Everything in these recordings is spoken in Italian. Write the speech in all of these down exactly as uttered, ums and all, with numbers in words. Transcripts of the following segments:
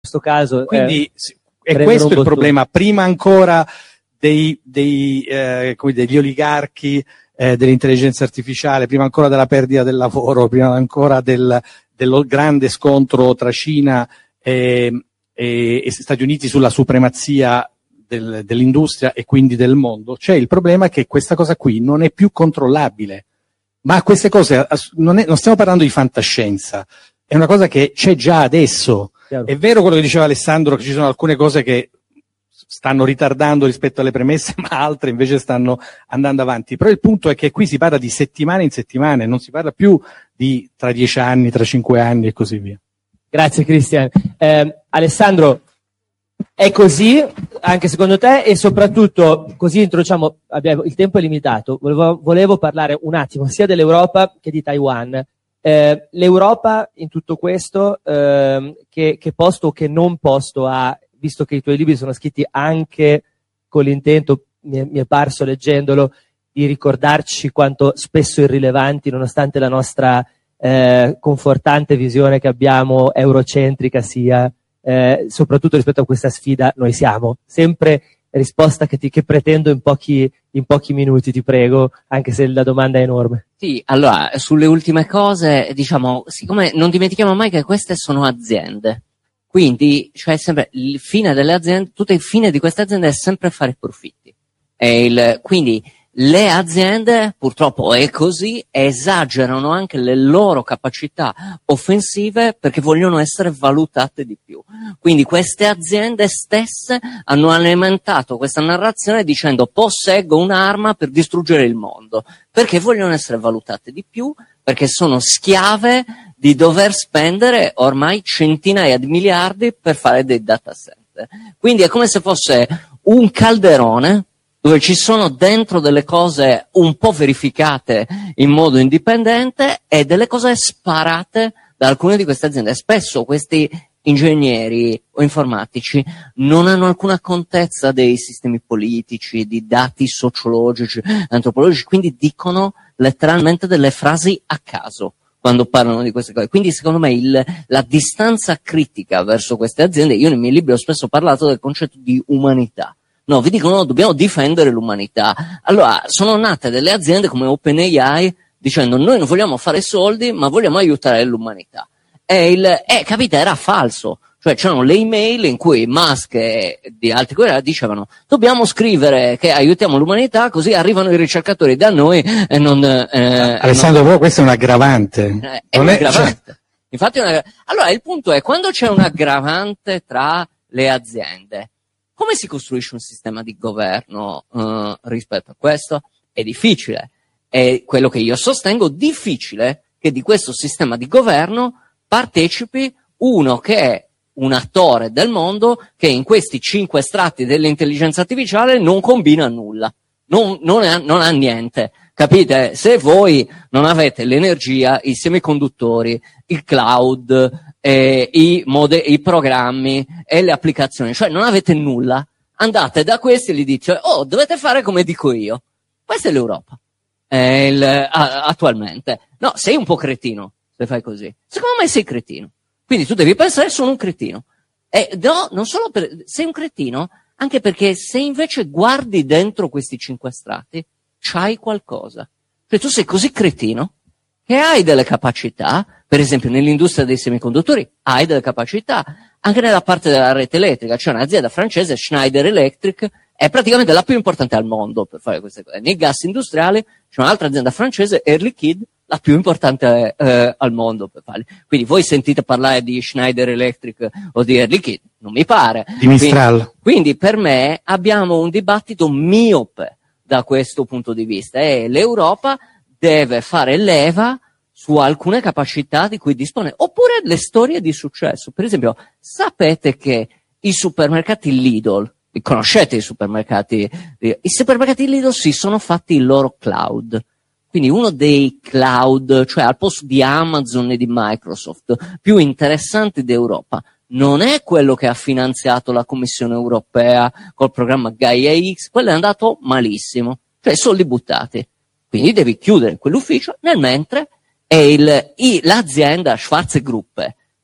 questo caso. Quindi eh, è questo il problema, prima ancora dei, dei eh, come degli oligarchi, eh, dell'intelligenza artificiale, prima ancora della perdita del lavoro, prima ancora del, dello grande scontro tra Cina e, e, e Stati Uniti sulla supremazia del, dell'industria e quindi del mondo. C'è il problema che questa cosa qui non è più controllabile, ma queste cose non, è, non stiamo parlando di fantascienza, è una cosa che c'è già adesso. Chiaro. È vero quello che diceva Alessandro, che ci sono alcune cose che stanno ritardando rispetto alle premesse, ma altre invece stanno andando avanti. Però il punto è che qui si parla di settimane in settimane, non si parla più di tra dieci anni, tra cinque anni e così via. Grazie Cristian. Eh, Alessandro, è così anche secondo te? E soprattutto, così introduciamo, abbiamo, il tempo è limitato, volevo, volevo parlare un attimo sia dell'Europa che di Taiwan. Eh, L'Europa in tutto questo, eh, che, che posto o che non posto ha, visto che i tuoi libri sono scritti anche con l'intento, mi è, mi è parso leggendolo, di ricordarci quanto spesso irrilevanti, nonostante la nostra eh, confortante visione che abbiamo eurocentrica sia, eh, soprattutto rispetto a questa sfida, noi siamo. Sempre risposta che, ti, che pretendo in pochi, in pochi minuti, ti prego, anche se la domanda è enorme. Sì, allora, sulle ultime cose, diciamo, siccome non dimentichiamo mai che queste sono aziende, quindi, cioè sempre il fine delle aziende, tutto il fine di queste aziende è sempre fare profitti. E il, quindi le aziende, purtroppo è così, esagerano anche le loro capacità offensive perché vogliono essere valutate di più. Quindi queste aziende stesse hanno alimentato questa narrazione dicendo posseggo un'arma per distruggere il mondo, perché vogliono essere valutate di più, perché sono schiave di dover spendere ormai centinaia di miliardi per fare dei data center. Quindi è come se fosse un calderone dove ci sono dentro delle cose un po' verificate in modo indipendente e delle cose sparate da alcune di queste aziende. Spesso questi ingegneri o informatici non hanno alcuna contezza dei sistemi politici, di dati sociologici, antropologici, quindi dicono letteralmente delle frasi a caso quando parlano di queste cose. Quindi secondo me il, la distanza critica verso queste aziende, io nei miei libri ho spesso parlato del concetto di umanità. No, vi dicono no, dobbiamo difendere l'umanità. Allora, sono nate delle aziende come OpenAI dicendo noi non vogliamo fare soldi, ma vogliamo aiutare l'umanità. E il, eh, capite, era falso. Cioè c'erano le email in cui Musk e di altri quelli dicevano dobbiamo scrivere che aiutiamo l'umanità così arrivano i ricercatori da noi e non... Eh, Alessandro, non... questo è un aggravante. Eh, è non un è, aggravante. Cioè... Infatti, una... allora il punto è quando c'è un aggravante tra le aziende, come si costruisce un sistema di governo uh, rispetto a questo? È difficile. È quello che io sostengo, difficile che di questo sistema di governo partecipi uno che è un attore del mondo che in questi cinque strati dell'intelligenza artificiale non combina nulla, non, non, ha, non ha niente. Capite? Se voi non avete l'energia, i semiconduttori, il cloud, eh, i, mode, i programmi e le applicazioni, cioè non avete nulla, andate da questi e gli dite oh, dovete fare come dico io. Questa è l'Europa eh, il, a, attualmente. No, sei un po' cretino se fai così. Secondo me sei cretino. Quindi tu devi pensare sono un cretino. E no, non solo per, sei un cretino, anche perché se invece guardi dentro questi cinque strati, c'hai qualcosa. Cioè tu sei così cretino che hai delle capacità, per esempio nell'industria dei semiconduttori, hai delle capacità, anche nella parte della rete elettrica, c'è un'azienda francese, Schneider Electric, è praticamente la più importante al mondo per fare queste cose. Nei gas industriali c'è un'altra azienda francese, Air Liquide, la più importante eh, al mondo per farli. Quindi voi sentite parlare di Schneider Electric o di Air Liquide? Non mi pare. Di Mistral. Quindi, quindi per me abbiamo un dibattito miope da questo punto di vista e l'Europa deve fare leva su alcune capacità di cui dispone, oppure le storie di successo. Per esempio, sapete che i supermercati Lidl, conoscete i supermercati? I supermercati Lidl si sono fatti il loro cloud. Quindi uno dei cloud, cioè al posto di Amazon e di Microsoft, più interessanti d'Europa, non è quello che ha finanziato la Commissione Europea col programma Gaia X, quello è andato malissimo, cioè soldi buttati. Quindi devi chiudere quell'ufficio, nel mentre è il, i, l'azienda Schwarze Gruppe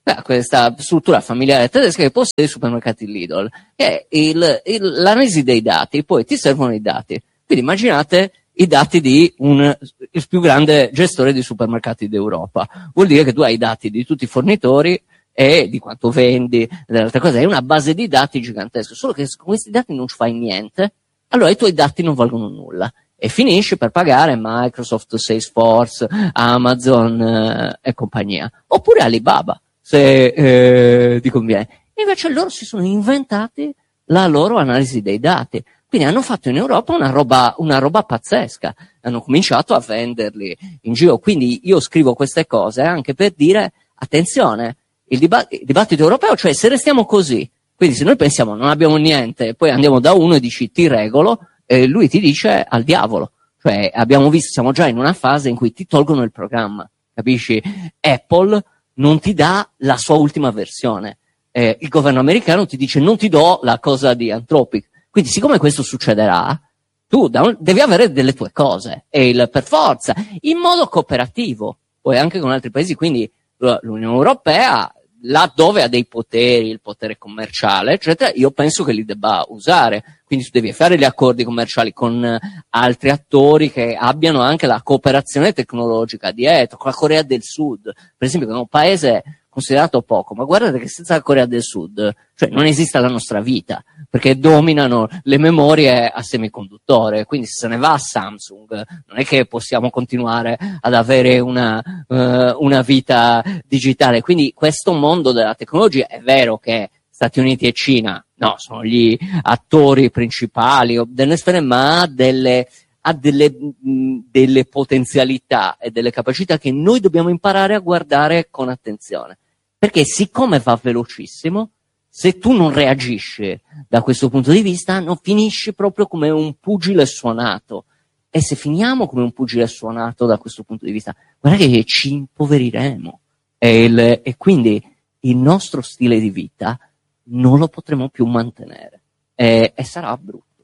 Beh, questa struttura familiare tedesca che possiede i supermercati Lidl, che è il, il, l'analisi dei dati, poi ti servono i dati. Quindi immaginate i dati di un, il più grande gestore di supermercati d'Europa. Vuol dire che tu hai i dati di tutti i fornitori e di quanto vendi, delle altre cose. È una base di dati gigantesca, solo che con questi dati non ci fai niente, allora i tuoi dati non valgono nulla. E finisci per pagare Microsoft, Salesforce, Amazon eh, e compagnia. Oppure Alibaba, se eh, ti conviene. E invece loro si sono inventati la loro analisi dei dati. Quindi hanno fatto in Europa una roba, una roba pazzesca. Hanno cominciato a venderli in giro. Quindi io scrivo queste cose anche per dire, attenzione, il, diba- il dibattito europeo, cioè se restiamo così, quindi se noi pensiamo non abbiamo niente, poi andiamo da uno e dici ti regolo, e lui ti dice al diavolo. Cioè abbiamo visto, siamo già in una fase in cui ti tolgono il programma, capisci? Apple non ti dà la sua ultima versione. Eh, il governo americano ti dice non ti do la cosa di Anthropic. Quindi siccome questo succederà, tu da un, devi avere delle tue cose, e il, per forza, in modo cooperativo, poi anche con altri paesi. Quindi l'Unione Europea, laddove ha dei poteri, il potere commerciale, eccetera, io penso che li debba usare. Quindi tu devi fare gli accordi commerciali con altri attori che abbiano anche la cooperazione tecnologica dietro, con la Corea del Sud, per esempio, che è un paese considerato poco, ma guardate che senza la Corea del Sud, cioè non esiste la nostra vita, perché dominano le memorie a semiconduttore, quindi se se ne va Samsung, non è che possiamo continuare ad avere una, uh, una vita digitale. Quindi questo mondo della tecnologia, è vero che Stati Uniti e Cina, no, sono gli attori principali delle sfere, ma ha delle, ha delle, mh, delle potenzialità e delle capacità che noi dobbiamo imparare a guardare con attenzione. Perché siccome va velocissimo, se tu non reagisci da questo punto di vista, non finisci proprio come un pugile suonato. E se finiamo come un pugile suonato da questo punto di vista, guarda che ci impoveriremo. E, il, e quindi il nostro stile di vita non lo potremo più mantenere. E, e sarà brutto.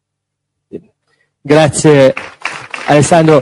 Grazie Alessandro.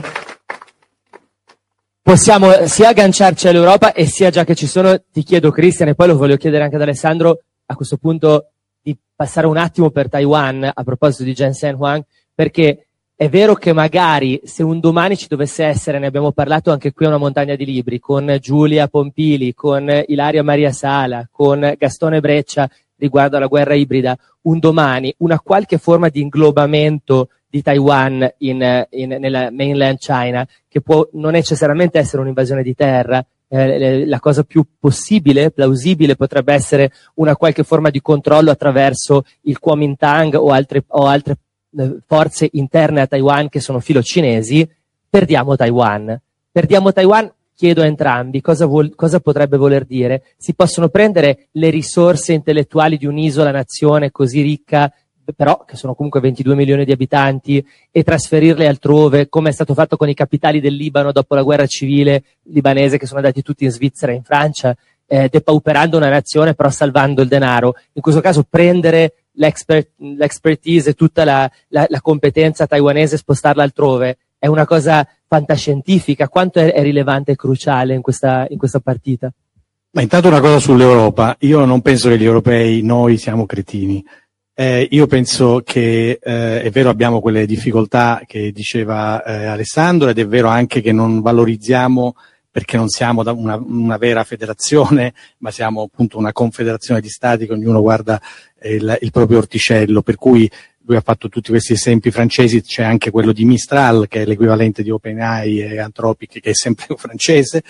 Possiamo sia agganciarci all'Europa e sia, già che ci sono, ti chiedo Christian, e poi lo voglio chiedere anche ad Alessandro, a questo punto di passare un attimo per Taiwan a proposito di Jensen Huang, perché è vero che magari se un domani ci dovesse essere, ne abbiamo parlato anche qui a Una Montagna di Libri, con Giulia Pompili, con Ilaria Maria Sala, con Gastone Breccia riguardo alla guerra ibrida, un domani una qualche forma di inglobamento di Taiwan in, in, nella mainland China, che può non necessariamente essere un'invasione di terra, eh, la cosa più possibile, plausibile, potrebbe essere una qualche forma di controllo attraverso il Kuomintang o altre, o altre eh, forze interne a Taiwan che sono filo-cinesi. Perdiamo Taiwan. Perdiamo Taiwan, chiedo a entrambi, cosa, vuol, cosa potrebbe voler dire? Si possono prendere le risorse intellettuali di un'isola-nazione così ricca, però che sono comunque ventidue milioni di abitanti, e trasferirle altrove, come è stato fatto con i capitali del Libano dopo la guerra civile libanese, che sono andati tutti in Svizzera e in Francia, eh, depauperando una nazione però salvando il denaro. In questo caso prendere l'expert, l'expertise e tutta la, la, la competenza taiwanese e spostarla altrove è una cosa fantascientifica. Quanto è, è rilevante e cruciale in questa, in questa partita? Ma intanto una cosa sull'Europa. Io non penso che gli europei, noi siamo cretini. Eh, io penso che eh, è vero, abbiamo quelle difficoltà che diceva eh, Alessandro, ed è vero anche che non valorizziamo, perché non siamo una, una vera federazione, ma siamo appunto una confederazione di stati che ognuno guarda eh, il, il proprio orticello, per cui lui ha fatto tutti questi esempi francesi, c'è anche quello di Mistral, che è l'equivalente di OpenAI e Anthropic, che è sempre un francese,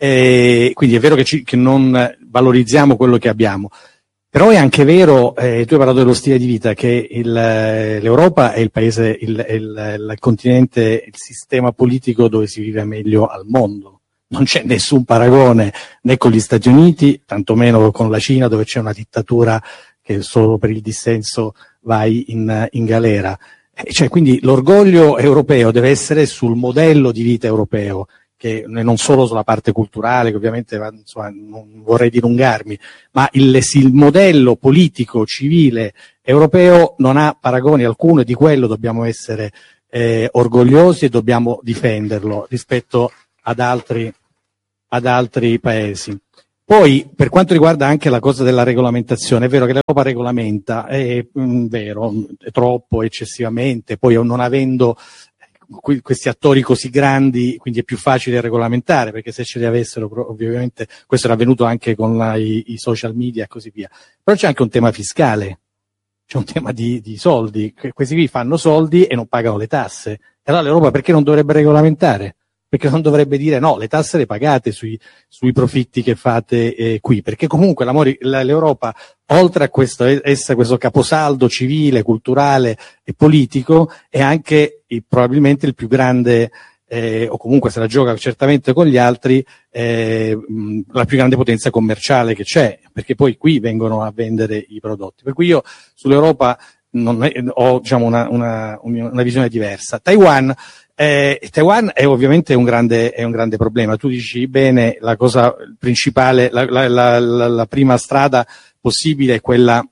e quindi è vero che, ci, che non valorizziamo quello che abbiamo. Però è anche vero, eh, tu hai parlato dello stile di vita, che il, l'Europa è il paese, il, il, il continente, il sistema politico dove si vive meglio al mondo. Non c'è nessun paragone né con gli Stati Uniti, tantomeno con la Cina, dove c'è una dittatura che solo per il dissenso vai in, in galera. Eh, cioè, quindi l'orgoglio europeo deve essere sul modello di vita europeo, che non solo sulla parte culturale, che ovviamente insomma, non vorrei dilungarmi, ma il, il modello politico, civile, europeo non ha paragoni alcuno, e di quello dobbiamo essere eh, orgogliosi e dobbiamo difenderlo rispetto ad altri, ad altri paesi. Poi, per quanto riguarda anche la cosa della regolamentazione, è vero che l'Europa regolamenta, è mh, vero, è troppo, eccessivamente, poi non avendo qui, questi attori così grandi, quindi è più facile regolamentare, perché se ce li avessero, ovviamente, questo era avvenuto anche con la, i, i social media e così via. Però c'è anche un tema fiscale, c'è un tema di, di soldi, questi qui fanno soldi e non pagano le tasse. E allora l'Europa perché non dovrebbe regolamentare? Perché non dovrebbe dire no, le tasse le pagate sui, sui profitti che fate eh, qui, perché comunque la, l'Europa, oltre a questo, essere questo caposaldo civile, culturale e politico, è anche il, probabilmente il più grande, eh, o comunque se la gioca certamente con gli altri, eh, mh, la più grande potenza commerciale che c'è, perché poi qui vengono a vendere i prodotti. Per cui io sull'Europa non è, ho diciamo una, una, una visione diversa. Taiwan Eh, Taiwan è ovviamente un grande, è un grande problema. Tu dici bene, la cosa principale, la, la, la, la prima strada possibile è quella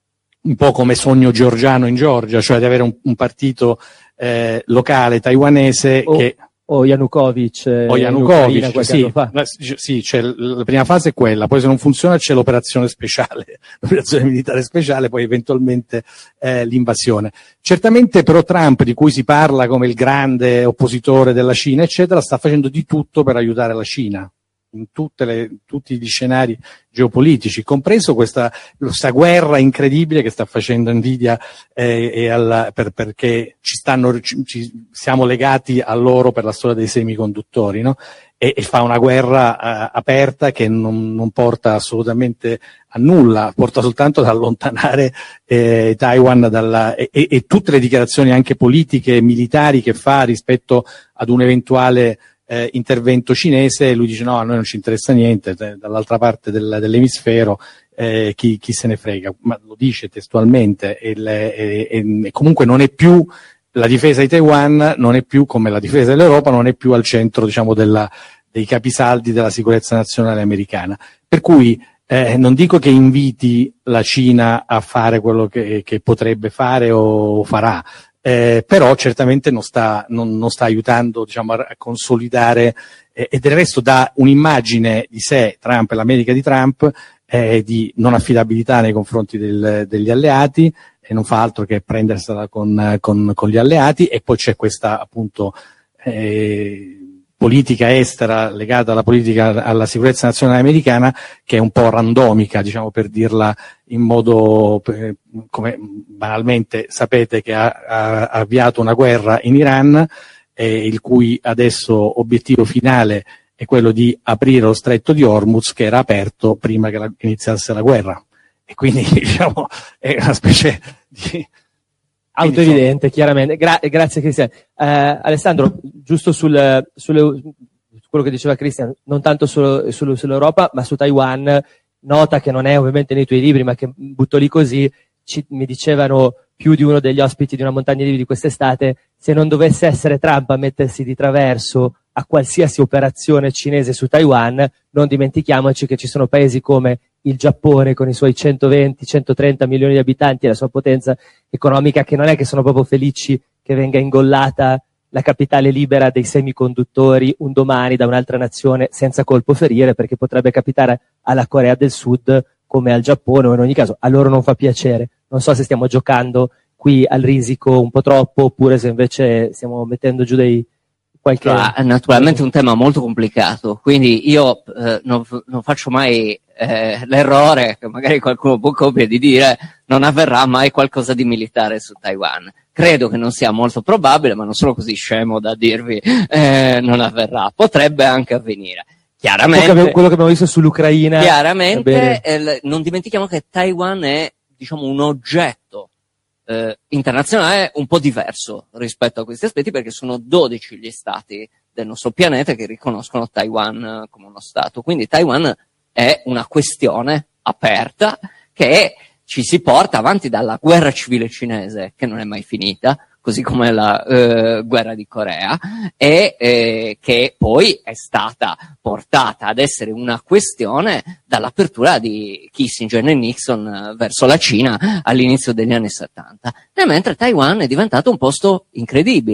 un po' come sogno georgiano in Georgia, cioè di avere un, un partito eh, locale taiwanese o, che o Yanukovych, eh, o Yanukovych, qualche sì, anno fa. la, sì, c'è la prima fase è quella, poi se non funziona c'è l'operazione speciale, l'operazione militare speciale, poi eventualmente eh, l'invasione. Certamente pro Trump, di cui si parla come il grande oppositore della Cina, eccetera, sta facendo di tutto per aiutare la Cina in tutte le, tutti gli scenari geopolitici, compreso questa, questa guerra incredibile che sta facendo Nvidia eh, e alla, per, perché ci stanno, ci, ci siamo legati a loro per la storia dei semiconduttori, no? E, e fa una guerra uh, aperta che non, non porta assolutamente a nulla, porta soltanto ad allontanare eh, Taiwan dalla, e, e, e tutte le dichiarazioni anche politiche e militari che fa rispetto ad un eventuale Eh, intervento cinese. Lui dice no, a noi non ci interessa niente, dall'altra parte del, dell'emisfero eh, chi, chi se ne frega, ma lo dice testualmente e, le, e, e comunque non è più la difesa di Taiwan, non è più come la difesa dell'Europa, non è più al centro diciamo della, dei capisaldi della sicurezza nazionale americana, per cui eh, non dico che inviti la Cina a fare quello che, che potrebbe fare o farà, Eh, però certamente non sta, non, non sta aiutando diciamo, a, a consolidare eh, e del resto dà un'immagine di sé, Trump, l'America di Trump, eh, di non affidabilità nei confronti del, degli alleati, e non fa altro che prendersela con, con, con gli alleati, e poi c'è questa appunto eh, politica estera legata alla politica, alla sicurezza nazionale americana, che è un po' randomica, diciamo, per dirla in modo, eh, come banalmente sapete che ha, ha avviato una guerra in Iran, eh, il cui adesso obiettivo finale è quello di aprire lo stretto di Hormuz, che era aperto prima che la, iniziasse la guerra. E quindi, diciamo, è una specie di... Autoevidente, chiaramente. Gra- grazie Cristian. Eh, Alessandro, giusto sul, sul, su quello che diceva Cristian, non tanto solo, solo sull'Europa, ma su Taiwan, nota che non è ovviamente nei tuoi libri, ma che butto lì così, ci, mi dicevano più di uno degli ospiti di una montagna di libri di quest'estate, se non dovesse essere Trump a mettersi di traverso a qualsiasi operazione cinese su Taiwan, non dimentichiamoci che ci sono paesi come il Giappone con i suoi centoventi centotrenta milioni di abitanti e la sua potenza economica, che non è che sono proprio felici che venga ingollata la capitale libera dei semiconduttori un domani da un'altra nazione senza colpo ferire, perché potrebbe capitare alla Corea del Sud come al Giappone, o in ogni caso a loro non fa piacere. Non so se stiamo giocando qui al risico un po' troppo, oppure se invece stiamo mettendo giù dei qualche... È naturalmente un tema molto complicato, quindi io eh, non, non faccio mai eh, l'errore, che magari qualcuno può compiere, di dire non avverrà mai qualcosa di militare su Taiwan. Credo che non sia molto probabile, ma non sono così scemo da dirvi eh, non avverrà. Potrebbe anche avvenire. Chiaramente, quello che abbiamo visto sull'Ucraina. Chiaramente, eh, non dimentichiamo che Taiwan è, diciamo, un oggetto eh, internazionale un po' diverso rispetto a questi aspetti, perché sono dodici gli stati del nostro pianeta che riconoscono Taiwan come uno stato. Quindi Taiwan è una questione aperta che ci si porta avanti dalla guerra civile cinese, che non è mai finita, così come la eh, guerra di Corea, e eh, che poi è stata portata ad essere una questione dall'apertura di Kissinger e Nixon verso la Cina all'inizio degli anni settanta. E mentre Taiwan è diventato un posto incredibile,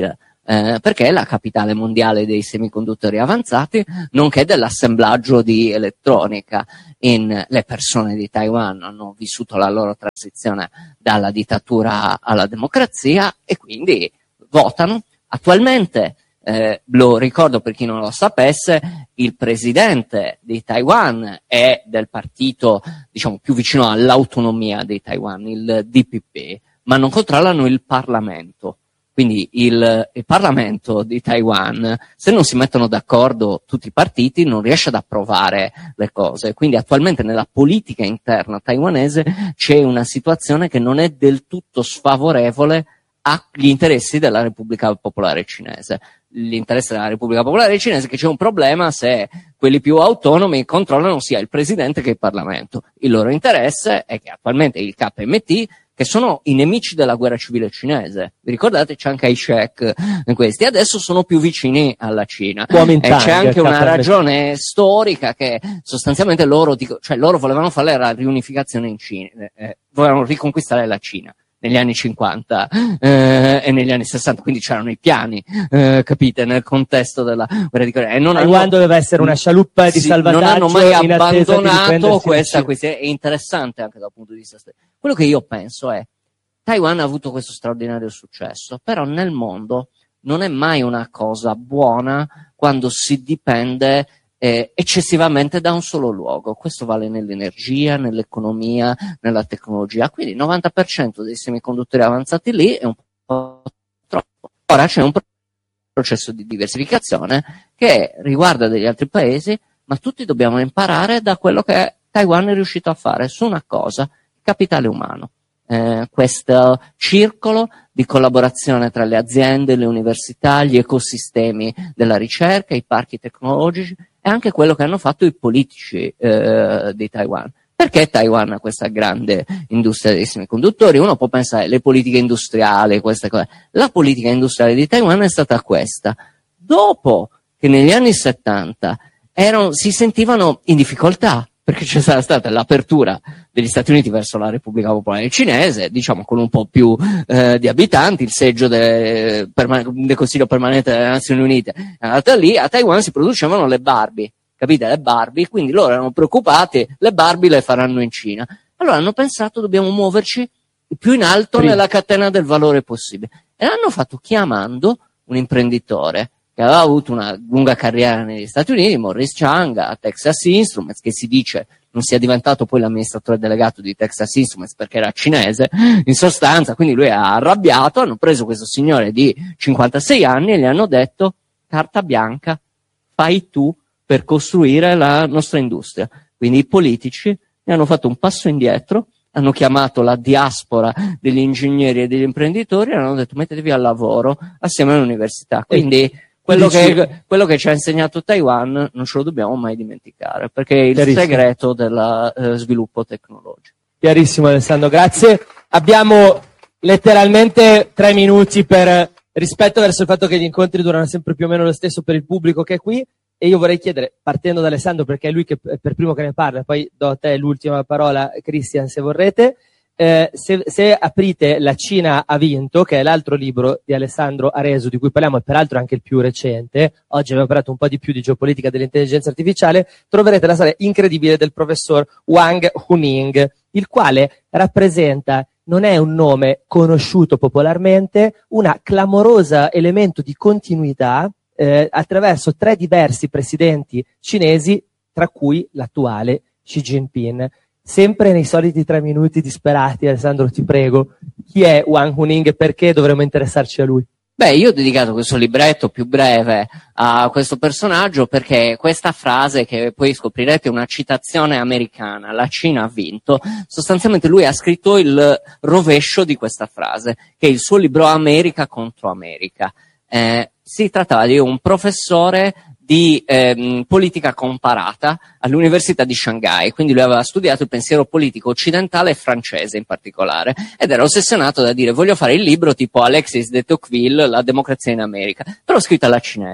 eh, perché è la capitale mondiale dei semiconduttori avanzati, nonché dell'assemblaggio di elettronica. In, le persone di Taiwan hanno vissuto la loro transizione dalla dittatura alla democrazia e quindi votano. Attualmente, eh, lo ricordo per chi non lo sapesse, il presidente di Taiwan è del partito, diciamo, più vicino all'autonomia di Taiwan, il D P P, ma non controllano il Parlamento. Quindi il, il Parlamento di Taiwan, se non si mettono d'accordo tutti i partiti, non riesce ad approvare le cose. Quindi attualmente nella politica interna taiwanese c'è una situazione che non è del tutto sfavorevole agli interessi della Repubblica Popolare Cinese. L'interesse della Repubblica Popolare Cinese è che c'è un problema se quelli più autonomi controllano sia il presidente che il Parlamento. Il loro interesse è che attualmente il K M T, che sono i nemici della guerra civile cinese, vi ricordate Chiang Kai-shek, questi adesso sono più vicini alla Cina. E c'è anche una ragione storica che sostanzialmente loro, dico, cioè loro volevano fare la riunificazione in Cina, eh, volevano riconquistare la Cina negli anni cinquanta eh, e negli anni sessanta, quindi c'erano i piani, eh, capite, nel contesto della guerra di Corea. E non hanno, doveva essere una scialuppa di sì, salvataggio, non hanno mai abbandonato questa questione. È interessante anche dal punto di vista storico. Quello che io penso è, Taiwan ha avuto questo straordinario successo, però nel mondo non è mai una cosa buona quando si dipende Eh, eccessivamente da un solo luogo. Questo vale nell'energia, nell'economia, nella tecnologia. Quindi il novanta per cento dei semiconduttori avanzati lì è un po' troppo. Ora c'è un processo di diversificazione che riguarda degli altri paesi, ma tutti dobbiamo imparare da quello che Taiwan è riuscito a fare su una cosa, il capitale umano. Eh, questo circolo di collaborazione tra le aziende, le università, gli ecosistemi della ricerca, i parchi tecnologici, è anche quello che hanno fatto i politici eh, di Taiwan. Perché Taiwan ha questa grande industria dei semiconduttori? Uno può pensare le politiche industriali, queste cose. La politica industriale di Taiwan è stata questa. Dopo che negli anni settanta erano, si sentivano in difficoltà, perché c'è stata l'apertura degli Stati Uniti verso la Repubblica Popolare Cinese, diciamo con un po' più eh, di abitanti, il seggio del, del Consiglio Permanente delle Nazioni Unite è andato lì, a Taiwan si producevano le Barbie, capite? Le Barbie, quindi loro erano preoccupati, le Barbie le faranno in Cina. Allora hanno pensato dobbiamo muoverci più in alto Prima. nella catena del valore possibile. E l'hanno fatto chiamando un imprenditore che aveva avuto una lunga carriera negli Stati Uniti, Morris Chang, a Texas Instruments, che si dice non sia diventato poi l'amministratore delegato di Texas Instruments perché era cinese, in sostanza, quindi lui ha arrabbiato, hanno preso questo signore di cinquantasei anni e gli hanno detto carta bianca, fai tu per costruire la nostra industria. Quindi i politici ne hanno fatto un passo indietro, hanno chiamato la diaspora degli ingegneri e degli imprenditori e hanno detto mettetevi al lavoro assieme all'università. Quindi Quello che, quello che ci ha insegnato Taiwan non ce lo dobbiamo mai dimenticare, perché è il segreto del eh, sviluppo tecnologico. Chiarissimo Alessandro, grazie. Abbiamo letteralmente tre minuti per rispetto verso il fatto che gli incontri durano sempre più o meno lo stesso per il pubblico che è qui, e io vorrei chiedere, partendo da Alessandro perché è lui che è per primo che ne parla, poi do a te l'ultima parola, Christian, se vorrete. Eh, se, se aprite La Cina ha vinto, che è l'altro libro di Alessandro Aresu di cui parliamo, e peraltro anche il più recente, oggi abbiamo parlato un po' di più di geopolitica dell'intelligenza artificiale, troverete la storia incredibile del professor Wang Huning, il quale rappresenta, non è un nome conosciuto popolarmente, una clamorosa elemento di continuità eh, attraverso tre diversi presidenti cinesi, tra cui l'attuale Xi Jinping. Sempre nei soliti tre minuti disperati, Alessandro, ti prego, chi è Wang Huning e perché dovremmo interessarci a lui? Beh, io ho dedicato questo libretto più breve a questo personaggio perché questa frase, che poi scoprirete è una citazione americana, la Cina ha vinto, sostanzialmente lui ha scritto il rovescio di questa frase, che è il suo libro America contro America. Eh, si trattava di un professore di ehm, politica comparata all'Università di Shanghai, quindi lui aveva studiato il pensiero politico occidentale e francese in particolare, ed era ossessionato da dire voglio fare il libro tipo Alexis de Tocqueville, La democrazia in America, però scritto alla cinese.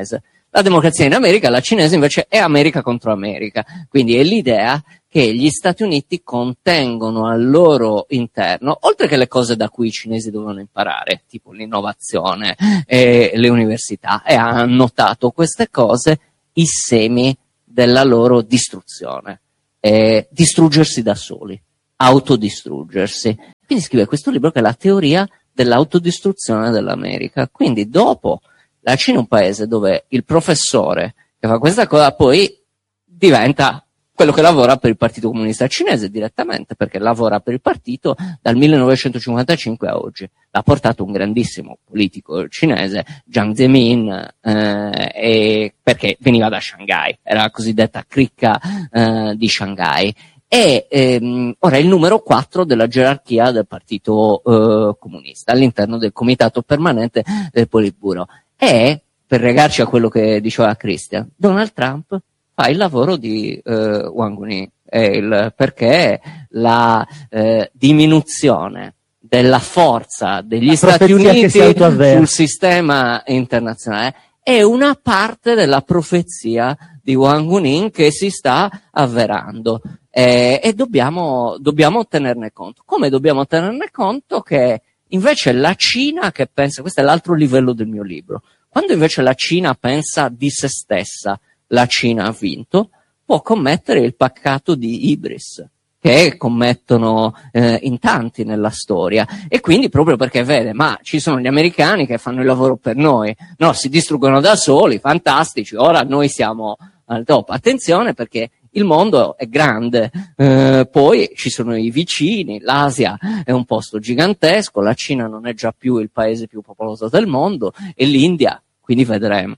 La democrazia in America, la cinese invece è America contro America, quindi è l'idea che gli Stati Uniti contengono al loro interno, oltre che le cose da cui i cinesi dovevano imparare, tipo l'innovazione e le università, e ha annotato queste cose, i semi della loro distruzione, eh, distruggersi da soli, autodistruggersi. Quindi scrive questo libro che è la teoria dell'autodistruzione dell'America. Quindi dopo la Cina è un paese dove il professore che fa questa cosa poi diventa quello che lavora per il Partito Comunista Cinese direttamente, perché lavora per il partito dal millenovecentocinquantacinque a oggi. L'ha portato un grandissimo politico cinese, Jiang Zemin, eh, e perché veniva da Shanghai, era la cosiddetta cricca eh, di Shanghai. E ehm, ora è il numero quattro della gerarchia del Partito eh, Comunista, all'interno del Comitato Permanente del Politburo. E, per legarci a quello che diceva Christian, Donald Trump fa il lavoro di eh, Wang Guning, il, perché la eh, diminuzione della forza degli la Stati Uniti sul sistema internazionale è una parte della profezia di Wang Guning che si sta avverando, eh, e dobbiamo, dobbiamo tenerne conto. Come dobbiamo tenerne conto? Che invece la Cina che pensa, questo è l'altro livello del mio libro, quando invece la Cina pensa di se stessa, la Cina ha vinto, può commettere il peccato di Ibris, che commettono eh, in tanti nella storia, e quindi proprio perché vede, ma ci sono gli americani che fanno il lavoro per noi, no, si distruggono da soli, fantastici, ora noi siamo al top. Attenzione, perché il mondo è grande, eh, poi ci sono i vicini, l'Asia è un posto gigantesco, la Cina non è già più il paese più popoloso del mondo, e l'India, quindi vedremo.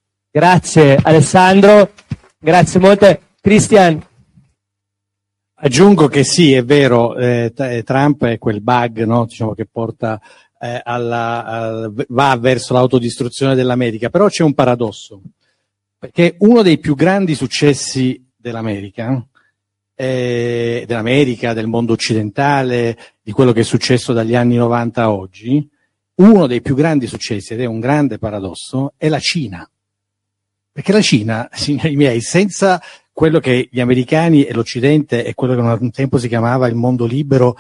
Grazie Alessandro, grazie molte. Christian. Aggiungo che sì, è vero, eh, Trump è quel bug, no? Diciamo, che porta eh, alla, al, va verso l'autodistruzione dell'America, però c'è un paradosso, perché uno dei più grandi successi dell'America, eh, dell'America, del mondo occidentale, di quello che è successo dagli anni novanta a oggi, uno dei più grandi successi, ed è un grande paradosso, è la Cina. Perché la Cina, signori miei, senza quello che gli americani e l'Occidente e quello che un tempo si chiamava il mondo libero,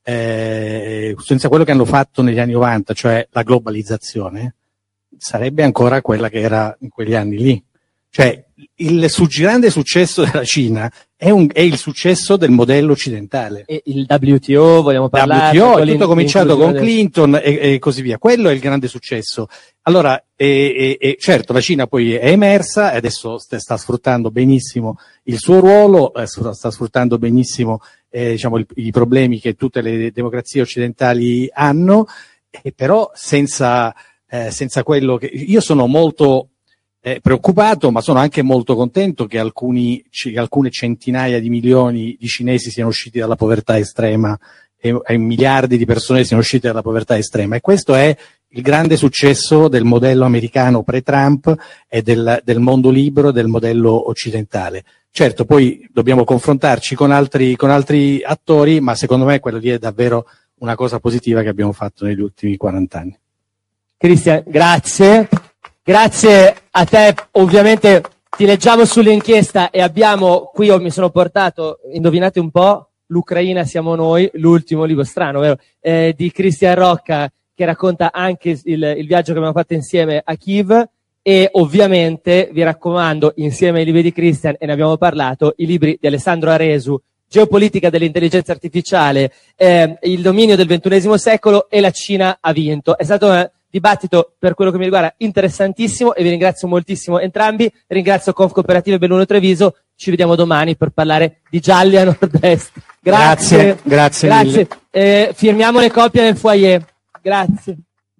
eh, senza quello che hanno fatto negli anni novanta, cioè la globalizzazione, sarebbe ancora quella che era in quegli anni lì. Cioè, il su- grande successo della Cina è, un, è il successo del modello occidentale. E il W T O, vogliamo parlare? W T O, è tutto cominciato con Clinton e, e così via. Quello è il grande successo. Allora, e, e, e certo, la Cina poi è emersa e adesso st- sta sfruttando benissimo il suo ruolo, eh, sta sfruttando benissimo eh, diciamo, il, i problemi che tutte le democrazie occidentali hanno, e però senza, eh, senza quello che... Io sono molto... Eh, preoccupato, ma sono anche molto contento che alcuni, c- alcune centinaia di milioni di cinesi siano usciti dalla povertà estrema e, e miliardi di persone siano uscite dalla povertà estrema, e questo è il grande successo del modello americano pre-Trump e del, del mondo libero, del modello occidentale. Certo, poi dobbiamo confrontarci con altri, con altri attori, ma secondo me quello lì è davvero una cosa positiva che abbiamo fatto negli ultimi quaranta anni. Cristian, grazie. Grazie a te, ovviamente ti leggiamo sull'inchiesta e abbiamo qui, io mi sono portato, indovinate un po', l'Ucraina siamo noi, l'ultimo libro, strano, vero? Eh, di Cristian Rocca, che racconta anche il, il viaggio che abbiamo fatto insieme a Kiev, e ovviamente vi raccomando, insieme ai libri di Cristian, e ne abbiamo parlato, i libri di Alessandro Aresu, Geopolitica dell'intelligenza artificiale, eh, il dominio del ventunesimo secolo e la Cina ha vinto. È stato un dibattito, per quello che mi riguarda, interessantissimo, e vi ringrazio moltissimo entrambi. Ringrazio Conf Cooperative Belluno Treviso. Ci vediamo domani per parlare di gialli a nord-est. Grazie. Grazie. Grazie, grazie. Eh, firmiamo le copie nel foyer. Grazie.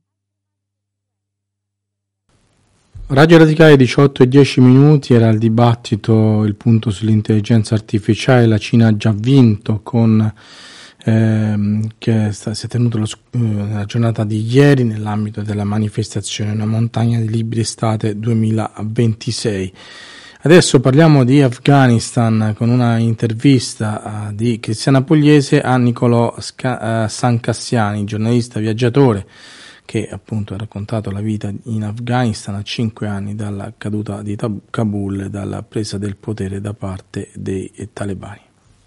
Radio Radicale diciotto e dieci minuti, era il dibattito, il punto sull'intelligenza artificiale. La Cina ha già vinto, con ehm, che sta, si è tenuto lo, eh, nella giornata di ieri nell'ambito della manifestazione Una montagna di libri estate duemilaventisei. Adesso parliamo di Afghanistan con una intervista uh, di Cristiana Pugliese a Nicolò Sca- uh, Sancassiani, giornalista viaggiatore, che appunto ha raccontato la vita in Afghanistan a cinque anni dalla caduta di Kabul e dalla presa del potere da parte dei talebani.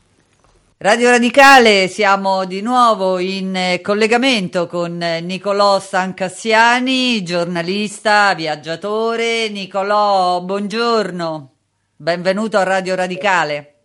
Radio Radicale, siamo di nuovo in collegamento con Nicolò Sancassiani, giornalista, viaggiatore. Nicolò, buongiorno, benvenuto a Radio Radicale.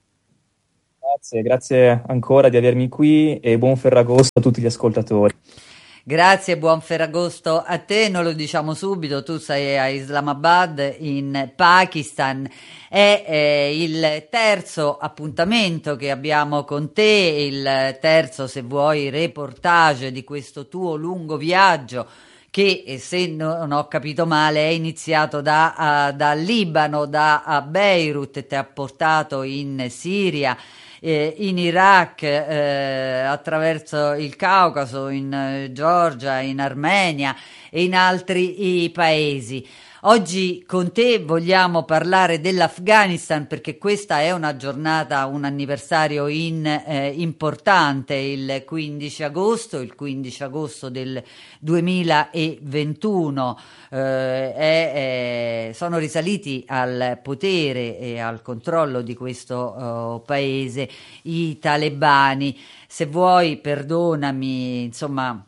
Grazie, grazie ancora di avermi qui e buon Ferragosto a tutti gli ascoltatori. Grazie, buon Ferragosto a te, noi lo diciamo subito, tu sei a Islamabad in Pakistan, è eh, il terzo appuntamento che abbiamo con te, il terzo, se vuoi, reportage di questo tuo lungo viaggio che, se non ho capito male, è iniziato da, uh, dal Libano, da uh, Beirut, e ti ha portato in Siria, Eh, in Iraq, eh, attraverso il Caucaso, in eh, Georgia, in Armenia e in altri i paesi. Oggi con te vogliamo parlare dell'Afghanistan, perché questa è una giornata, un anniversario in, eh, importante, il quindici agosto, il quindici agosto del duemilaventuno, eh, è, è, sono risaliti al potere e al controllo di questo uh, paese i talebani. Se vuoi, perdonami, insomma,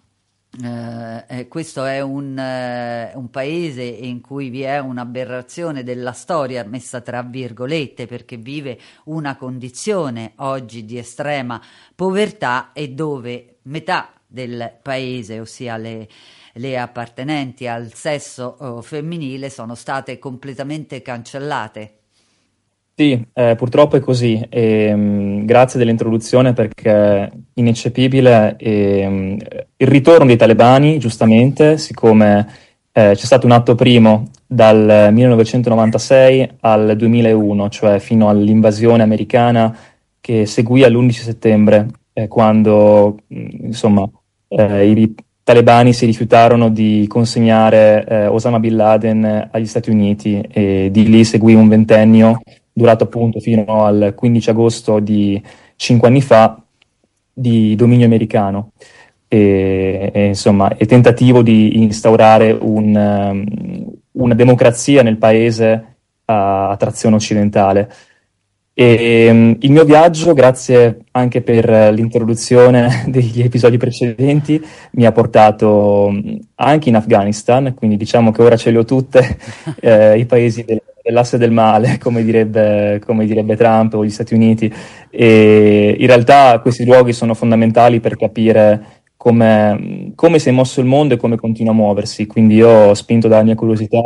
Uh, eh, questo è un, uh, un paese in cui vi è un'aberrazione della storia, messa tra virgolette, perché vive una condizione oggi di estrema povertà e dove metà del paese, ossia le, le appartenenti al sesso uh, femminile, sono state completamente cancellate. Sì, eh, purtroppo è così. E, mh, grazie dell'introduzione, perché è ineccepibile e, mh, il ritorno dei talebani, giustamente, siccome eh, c'è stato un atto primo dal millenovecentonovantasei al duemilauno, cioè fino all'invasione americana che seguì all'undici settembre, eh, quando mh, insomma eh, i talebani si rifiutarono di consegnare eh, Osama Bin Laden agli Stati Uniti, e di lì seguì un ventennio durato appunto fino al quindici agosto di cinque anni fa, di dominio americano e, e insomma e tentativo di instaurare un, um, una democrazia nel paese a, a trazione occidentale. E, um, il mio viaggio, grazie anche per l'introduzione degli episodi precedenti, mi ha portato um, anche in Afghanistan, quindi diciamo che ora ce le ho tutte, eh, i paesi del l'asse del male, come direbbe, come direbbe Trump o gli Stati Uniti, e in realtà questi luoghi sono fondamentali per capire come, come si è mosso il mondo e come continua a muoversi, quindi io ho spinto dalla mia curiosità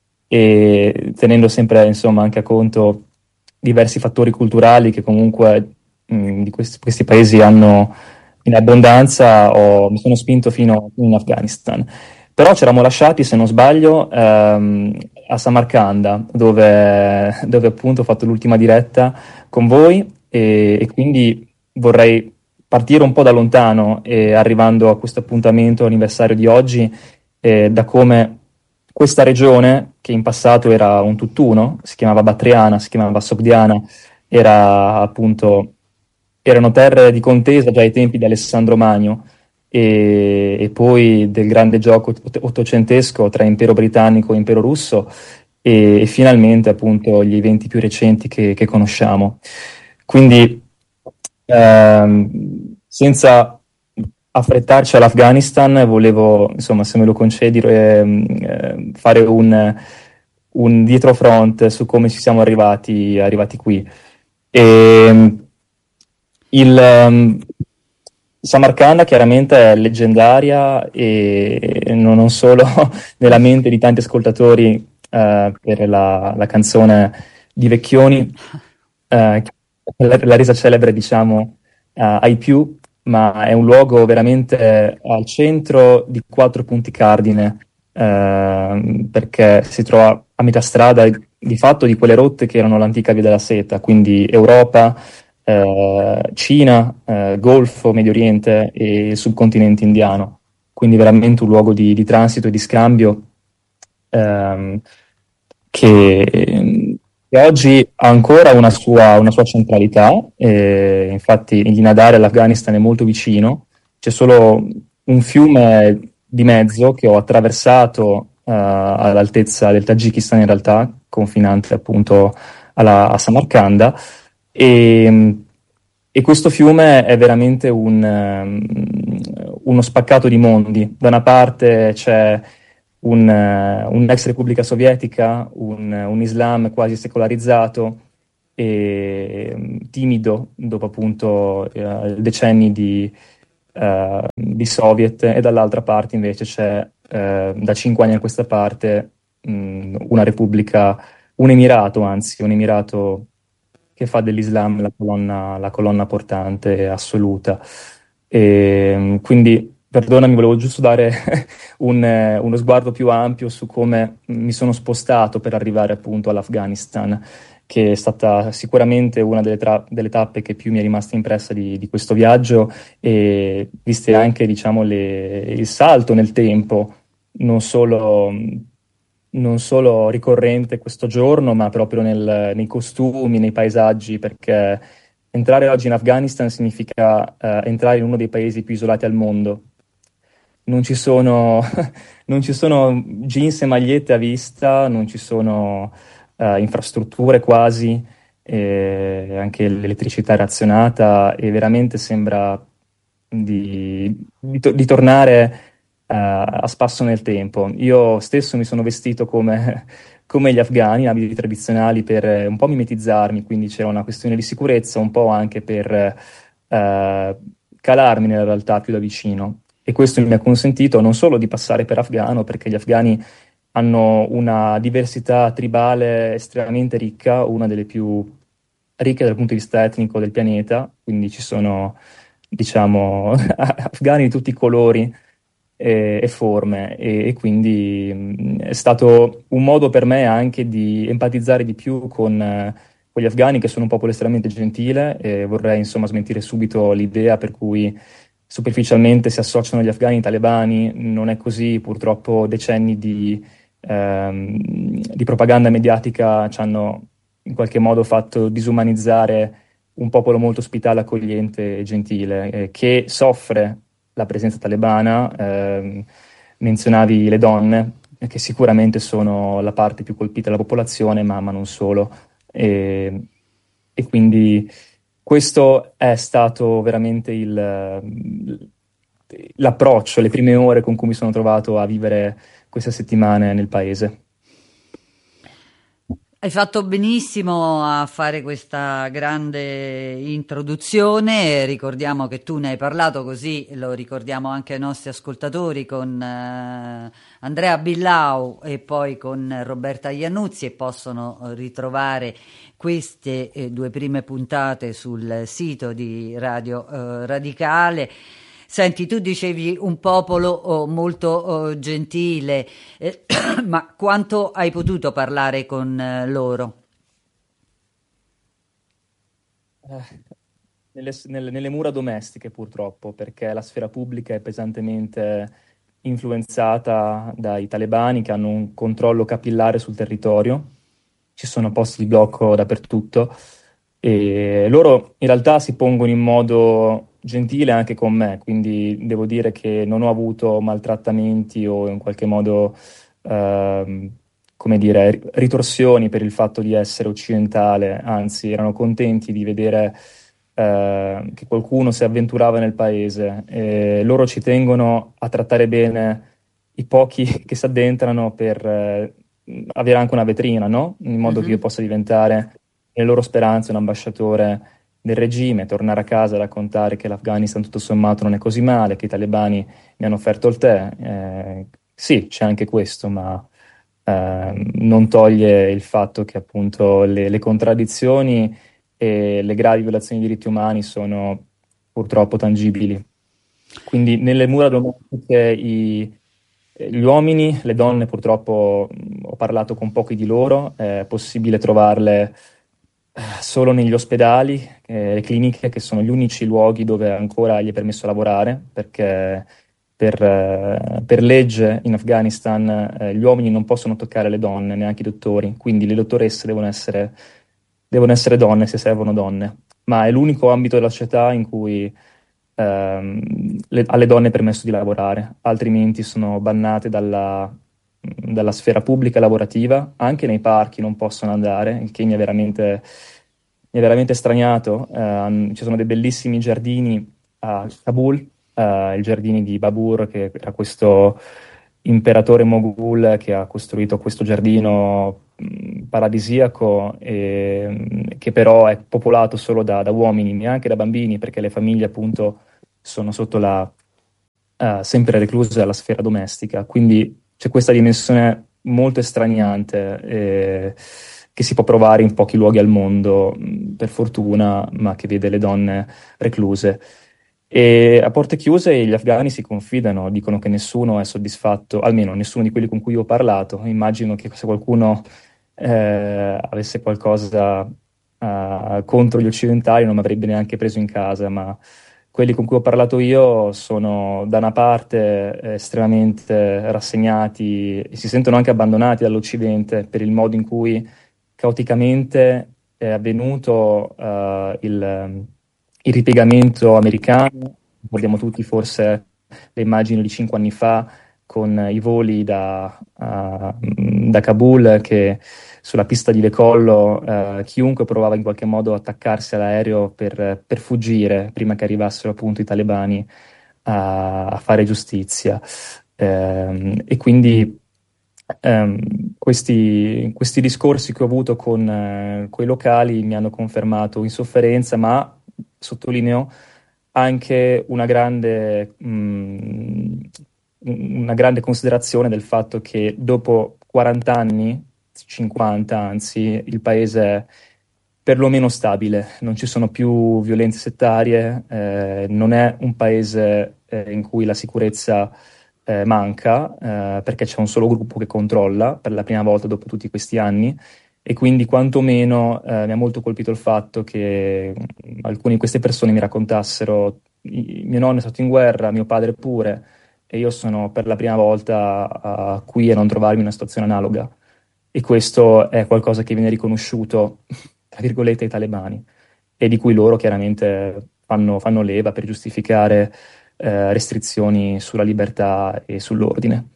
e tenendo sempre insomma anche a conto diversi fattori culturali che comunque mh, di questi, questi paesi hanno in abbondanza, ho, mi sono spinto fino in Afghanistan. Però ci eravamo lasciati, se non sbaglio, ehm, a Samarcanda, dove, dove appunto ho fatto l'ultima diretta con voi, e, e quindi vorrei partire un po' da lontano, e arrivando a questo appuntamento anniversario di oggi, eh, da come questa regione, che in passato era un tutt'uno, si chiamava Battriana, si chiamava Sogdiana, era appunto, erano terre di contesa già ai tempi di Alessandro Magno, E, e poi del grande gioco ottocentesco tra impero britannico e impero russo, e, e finalmente appunto gli eventi più recenti che, che conosciamo. Quindi ehm, senza affrettarci all'Afghanistan, volevo, insomma, se me lo concedi, eh, fare un, un dietrofront su come ci siamo arrivati, arrivati qui. E, il um, Samarcanda chiaramente è leggendaria, e non, non solo nella mente di tanti ascoltatori eh, per la, la canzone di Vecchioni, eh, la, la resa celebre, diciamo, eh, ai più, ma è un luogo veramente al centro di quattro punti cardine, eh, perché si trova a metà strada di fatto di quelle rotte che erano l'antica Via della Seta, quindi Europa, Eh, Cina, eh, Golfo, Medio Oriente e il subcontinente indiano, quindi veramente un luogo di, di transito e di scambio ehm, che, che oggi ha ancora una sua, una sua centralità, eh, infatti il Nadar all'Afghanistan è molto vicino, c'è solo un fiume di mezzo che ho attraversato uh, all'altezza del Tagikistan, in realtà, confinante appunto alla, a Samarcanda, e, e questo fiume è veramente un, um, uno spaccato di mondi. Da una parte c'è un, uh, un'ex Repubblica Sovietica, un, un Islam quasi secolarizzato e um, timido dopo appunto uh, decenni di, uh, di Soviet, e dall'altra parte invece c'è uh, da cinque anni a questa parte um, una repubblica, un emirato anzi, un emirato che fa dell'Islam la colonna, la colonna portante assoluta. E, quindi, perdonami, volevo giusto dare un, uno sguardo più ampio su come mi sono spostato per arrivare appunto all'Afghanistan, che è stata sicuramente una delle, tra- delle tappe che più mi è rimasta impressa di, di questo viaggio, e viste anche, diciamo, le, il salto nel tempo, non solo... non solo ricorrente questo giorno, ma proprio nel, nei costumi, nei paesaggi, perché entrare oggi in Afghanistan significa eh, entrare in uno dei paesi più isolati al mondo. Non ci sono, non ci sono jeans e magliette a vista, non ci sono eh, infrastrutture quasi, eh, anche l'elettricità è razionata, e veramente sembra di, di, to- di tornare Uh, a spasso nel tempo. Io stesso mi sono vestito come, come gli afghani, abiti tradizionali, per eh, un po' mimetizzarmi, quindi c'era una questione di sicurezza, un po' anche per uh, calarmi nella realtà più da vicino. E questo mi ha consentito non solo di passare per afghano, perché gli afghani hanno una diversità tribale estremamente ricca, una delle più ricche dal punto di vista etnico del pianeta, quindi ci sono, diciamo, afghani di tutti i colori e, e forme, e, e quindi mh, è stato un modo per me anche di empatizzare di più con, eh, con gli afghani, che sono un popolo estremamente gentile, e vorrei insomma smentire subito l'idea per cui superficialmente si associano gli afghani ai talebani. Non è così, purtroppo decenni di, ehm, di propaganda mediatica ci hanno in qualche modo fatto disumanizzare un popolo molto ospitale, accogliente e gentile, eh, che soffre la presenza talebana. ehm, menzionavi le donne, che sicuramente sono la parte più colpita della popolazione, ma, ma non solo. E, e quindi questo è stato veramente il, l'approccio, le prime ore con cui mi sono trovato a vivere queste settimane nel paese. Hai fatto benissimo a fare questa grande introduzione. Ricordiamo che tu ne hai parlato, così lo ricordiamo anche ai nostri ascoltatori, con eh, Andrea Billau e poi con Roberta Iannuzzi, e possono ritrovare queste eh, due prime puntate sul sito di Radio eh, Radicale. Senti, tu dicevi un popolo oh, molto oh, gentile, eh, ma quanto hai potuto parlare con eh, loro? Eh, nelle, nelle, nelle mura domestiche, purtroppo, perché la sfera pubblica è pesantemente influenzata dai talebani, che hanno un controllo capillare sul territorio. Ci sono posti di blocco dappertutto, e loro in realtà si pongono in modo gentile anche con me, quindi devo dire che non ho avuto maltrattamenti o in qualche modo, ehm, come dire, ritorsioni per il fatto di essere occidentale. Anzi, erano contenti di vedere eh, che qualcuno si avventurava nel paese, e loro ci tengono a trattare bene i pochi che si addentrano, per eh, avere anche una vetrina, no? In modo mm-hmm. che io possa diventare, nelle loro speranze, un ambasciatore del regime, tornare a casa e raccontare che l'Afghanistan tutto sommato non è così male, che i talebani mi hanno offerto il tè. Eh, sì, c'è anche questo, ma eh, non toglie il fatto che appunto le, le contraddizioni e le gravi violazioni dei diritti umani sono purtroppo tangibili. Quindi nelle mura domestiche i, gli uomini, le donne purtroppo mh, ho parlato con pochi di loro, è possibile trovarle solo negli ospedali, eh, le cliniche, che sono gli unici luoghi dove ancora gli è permesso lavorare, perché per, eh, per legge in Afghanistan eh, gli uomini non possono toccare le donne, neanche i dottori, quindi le dottoresse devono essere, devono essere donne se servono donne, ma è l'unico ambito della società in cui ehm, le, alle donne è permesso di lavorare, altrimenti sono bannate dalla, dalla sfera pubblica lavorativa, anche nei parchi non possono andare, il che mi è veramente, mi è veramente straniato. Eh, ci sono dei bellissimi giardini a Kabul, eh, il giardino di Babur, che era questo imperatore Moghul che ha costruito questo giardino mh, paradisiaco, e, mh, che però è popolato solo da, da uomini, neanche da bambini, perché le famiglie appunto sono sotto la, uh, sempre recluse alla sfera domestica. Quindi c'è questa dimensione molto estraniante eh, che si può provare in pochi luoghi al mondo, mh, per fortuna, ma che vede le donne recluse. E a porte chiuse gli afghani si confidano, dicono che nessuno è soddisfatto, almeno nessuno di quelli con cui ho parlato. Immagino che se qualcuno eh, avesse qualcosa uh, contro gli occidentali non mi avrebbe neanche preso in casa, ma quelli con cui ho parlato io sono da una parte eh, estremamente rassegnati e si sentono anche abbandonati dall'Occidente per il modo in cui caoticamente è avvenuto uh, il il ripiegamento americano. Ricordiamo tutti forse le immagini di cinque anni fa con i voli da, uh, da Kabul, che sulla pista di decollo uh, chiunque provava in qualche modo a attaccarsi all'aereo per, per fuggire prima che arrivassero appunto i talebani a, a fare giustizia. Um, e quindi um, questi, questi discorsi che ho avuto con uh, quei locali mi hanno confermato insofferenza, ma sottolineo anche una grande, mh, una grande considerazione del fatto che dopo quaranta anni, cinquanta anzi, il paese è perlomeno stabile, non ci sono più violenze settarie, eh, non è un paese eh, in cui la sicurezza eh, manca, eh, perché c'è un solo gruppo che controlla per la prima volta dopo tutti questi anni. E quindi quantomeno eh, mi ha molto colpito il fatto che mh, alcune di queste persone mi raccontassero: i, mio nonno è stato in guerra, mio padre pure, e io sono per la prima volta uh, qui a non trovarmi in una situazione analoga. E questo è qualcosa che viene riconosciuto, tra virgolette, ai talebani, e di cui loro chiaramente fanno, fanno leva per giustificare eh, restrizioni sulla libertà e sull'ordine.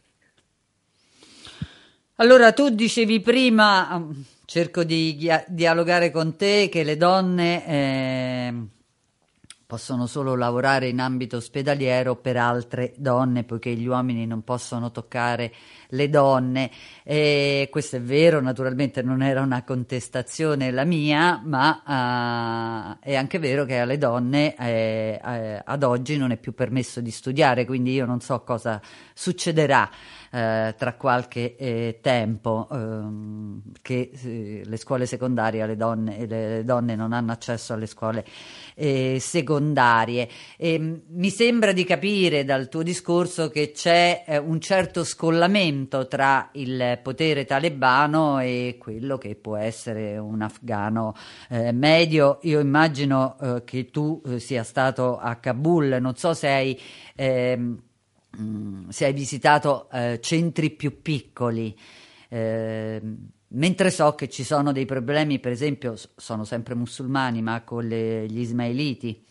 Allora, tu dicevi prima, cerco di dia- dialogare con te, che le donne eh, possono solo lavorare in ambito ospedaliero per altre donne, poiché gli uomini non possono toccare le donne. E questo è vero, naturalmente non era una contestazione la mia, ma uh, è anche vero che alle donne eh, eh, ad oggi non è più permesso di studiare, quindi io non so cosa succederà Eh, tra qualche eh, tempo, ehm, che eh, le scuole secondarie, alle donne, le, le donne non hanno accesso alle scuole eh, secondarie. E, mi sembra di capire dal tuo discorso che c'è eh, un certo scollamento tra il potere talebano e quello che può essere un afghano eh, medio. Io immagino eh, che tu eh, sia stato a Kabul, non so se hai ehm, se hai visitato eh, centri più piccoli, eh, mentre so che ci sono dei problemi, per esempio, sono sempre musulmani, ma con le, gli ismailiti.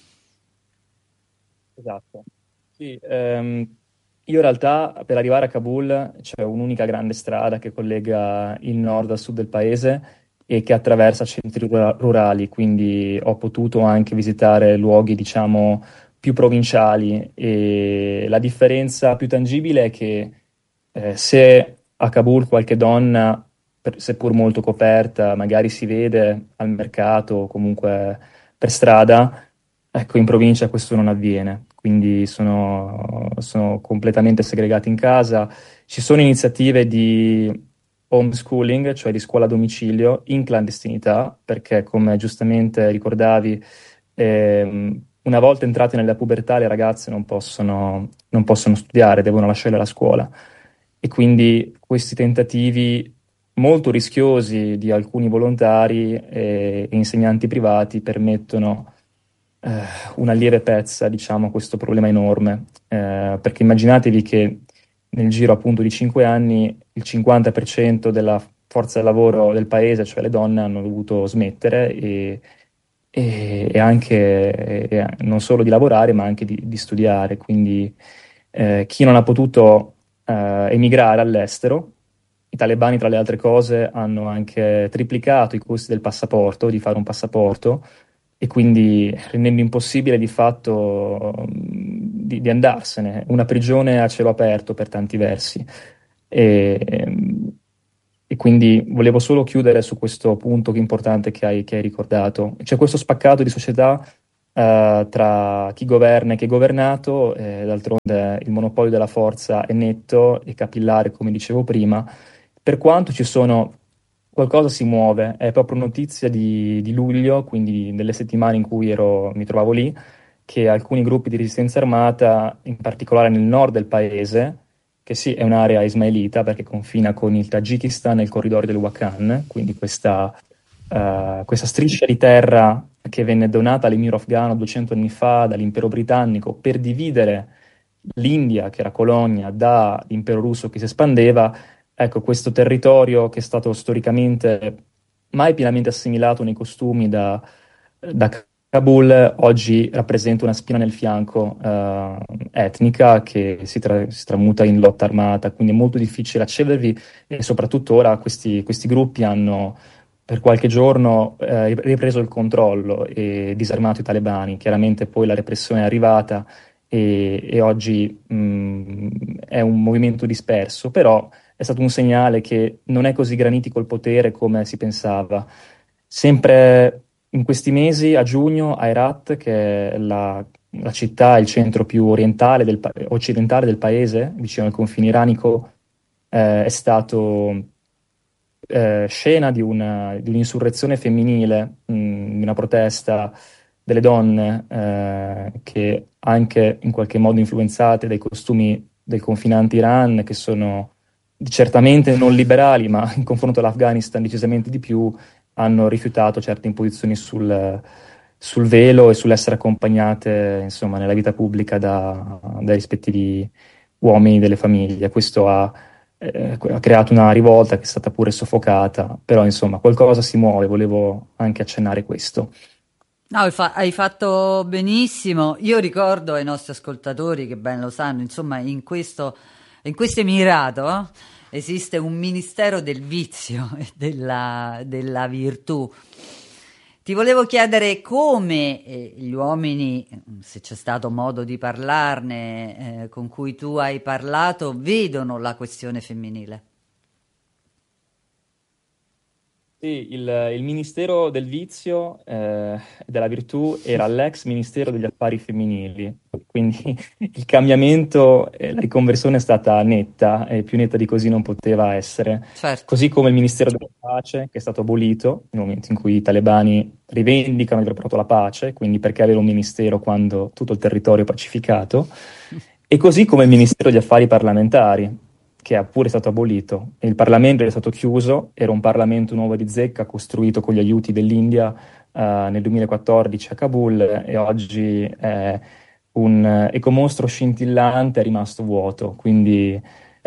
Esatto. Sì, ehm, io in realtà per arrivare a Kabul c'è un'unica grande strada che collega il nord al sud del paese e che attraversa centri rura- rurali, quindi ho potuto anche visitare luoghi, diciamo, più provinciali, e la differenza più tangibile è che eh, se a Kabul qualche donna, per- seppur molto coperta, magari si vede al mercato o comunque per strada, ecco, in provincia questo non avviene, quindi sono, sono completamente segregati in casa. Ci sono iniziative di homeschooling, cioè di scuola a domicilio, in clandestinità, perché come giustamente ricordavi, ehm, una volta entrate nella pubertà le ragazze non possono, non possono studiare, devono lasciare la scuola. E quindi questi tentativi molto rischiosi di alcuni volontari e insegnanti privati permettono eh, una lieve pezza, diciamo, a questo problema enorme. Eh, perché immaginatevi che nel giro appunto di cinque anni il cinquanta per cento della forza lavoro del paese, cioè le donne, hanno dovuto smettere, e e, e anche e non solo di lavorare ma anche di, di studiare, quindi eh, chi non ha potuto eh, emigrare all'estero, i talebani tra le altre cose hanno anche triplicato i costi del passaporto, di fare un passaporto, e quindi rendendo impossibile di fatto di, di andarsene, una prigione a cielo aperto per tanti versi. E, e quindi volevo solo chiudere su questo punto importante che hai, che hai ricordato. C'è questo spaccato di società eh, tra chi governa e chi è governato, e d'altronde il monopolio della forza è netto e capillare, come dicevo prima. Per quanto ci sono, qualcosa si muove, è proprio notizia di, di luglio, quindi delle settimane in cui ero, mi trovavo lì, che alcuni gruppi di resistenza armata, in particolare nel nord del paese, che sì, è un'area ismailita perché confina con il Tagikistan e il corridoio del Wakhan, quindi questa, uh, questa striscia di terra che venne donata all'emiro afghano duecento anni fa dall'impero britannico per dividere l'India, che era colonia, dall'impero russo che si espandeva. Ecco, questo territorio che è stato storicamente mai pienamente assimilato nei costumi da, da Kabul, oggi rappresenta una spina nel fianco eh, etnica che si, tra- si tramuta in lotta armata, quindi è molto difficile accedervi, e soprattutto ora questi, questi gruppi hanno per qualche giorno eh, ripreso il controllo e disarmato i talebani. Chiaramente poi la repressione è arrivata e, e oggi mh, è un movimento disperso, però è stato un segnale che non è così granitico il potere come si pensava. Sempre in questi mesi, a giugno, a Herat, che è la, la città, il centro più orientale del, occidentale del paese, vicino al confine iranico, eh, è stato eh, scena di, una, di un'insurrezione femminile, mh, di una protesta delle donne eh, che anche in qualche modo influenzate dai costumi del confinante Iran, che sono certamente non liberali, ma in confronto all'Afghanistan decisamente di più, hanno rifiutato certe imposizioni sul, sul velo e sull'essere accompagnate, insomma, nella vita pubblica da, dai rispettivi uomini delle famiglie. Questo ha, eh, ha creato una rivolta che è stata pure soffocata, però insomma qualcosa si muove, volevo anche accennare questo. No, hai, fa- hai fatto benissimo. Io ricordo ai nostri ascoltatori, che ben lo sanno, insomma, in questo, in questo emirato eh, esiste un ministero del vizio e della, della virtù. Ti volevo chiedere come eh, gli uomini, se c'è stato modo di parlarne, eh, con cui tu hai parlato, vedono la questione femminile. Sì, il, il Ministero del Vizio e eh, della Virtù era l'ex Ministero degli Affari Femminili, quindi il cambiamento e la riconversione è stata netta, e più netta di così non poteva essere. Certo. Così come il Ministero della Pace, che è stato abolito nel momento in cui i talebani rivendicano di aver portato la pace, quindi perché avere un ministero quando tutto il territorio è pacificato, e così come il Ministero degli Affari Parlamentari, che è pure stato abolito. Il Parlamento è stato chiuso, era un Parlamento nuovo di zecca costruito con gli aiuti dell'India uh, nel duemilaquattordici a Kabul, e oggi è un ecomostro scintillante, è rimasto vuoto, quindi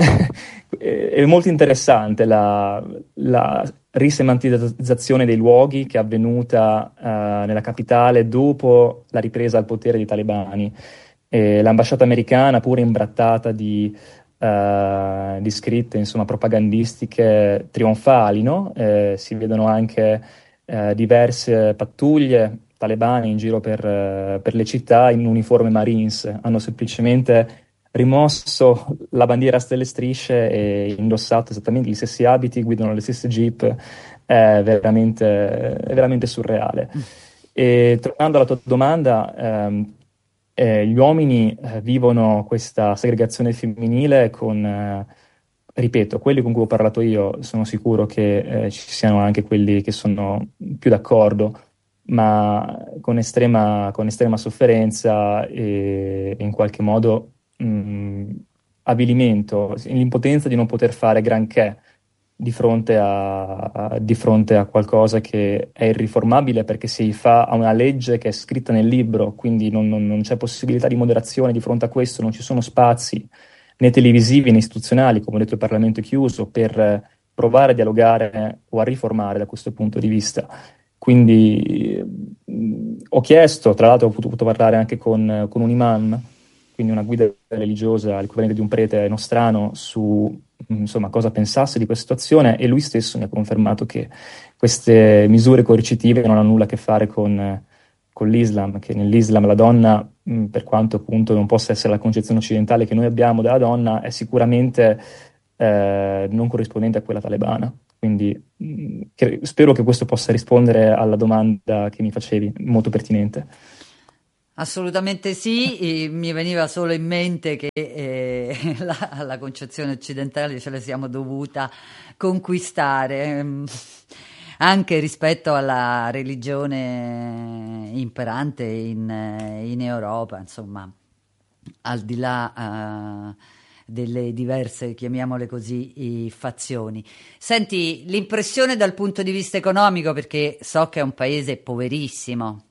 è molto interessante la, la risemantizzazione dei luoghi che è avvenuta uh, nella capitale dopo la ripresa al potere dei talebani. E l'ambasciata americana, pure imbrattata di Uh, di scritte, insomma, propagandistiche trionfali, no? Eh, si vedono anche uh, diverse pattuglie talebane in giro per, uh, per le città in uniforme Marines. Hanno semplicemente rimosso la bandiera a stelle e strisce e indossato esattamente gli stessi abiti, guidano le stesse jeep. È veramente, è veramente surreale. E tornando alla tua domanda, ehm, Eh, gli uomini eh, vivono questa segregazione femminile con, eh, ripeto, quelli con cui ho parlato io, sono sicuro che eh, ci siano anche quelli che sono più d'accordo, ma con estrema, con estrema sofferenza e in qualche modo mh, avvilimento, l'impotenza di non poter fare granché di fronte a, a, di fronte a qualcosa che è irriformabile, perché si fa a una legge che è scritta nel libro, quindi non, non, non c'è possibilità di moderazione di fronte a questo, non ci sono spazi né televisivi né istituzionali, come ho detto il Parlamento è chiuso, per provare a dialogare o a riformare da questo punto di vista. Quindi mh, ho chiesto, tra l'altro ho potuto parlare anche con, con un imam, quindi una guida religiosa, l'equivalente di un prete nostrano, su insomma cosa pensasse di questa situazione, e lui stesso mi ha confermato che queste misure coercitive non hanno nulla a che fare con, con l'Islam, che nell'Islam la donna, mh, per quanto appunto non possa essere la concezione occidentale che noi abbiamo della donna, è sicuramente eh, non corrispondente a quella talebana. Quindi mh, che, spero che questo possa rispondere alla domanda che mi facevi, molto pertinente. Assolutamente sì, mi veniva solo in mente che eh, la, la concezione occidentale ce la siamo dovuta conquistare, anche rispetto alla religione imperante in, in Europa, insomma, al di là uh, delle diverse, chiamiamole così, fazioni. Senti, l'impressione dal punto di vista economico, perché so che è un paese poverissimo.